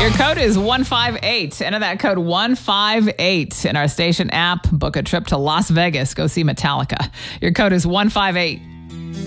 Your code is 158. Enter that code 158 in our station app. Book a trip to Las Vegas. Go see Metallica. Your code is 158.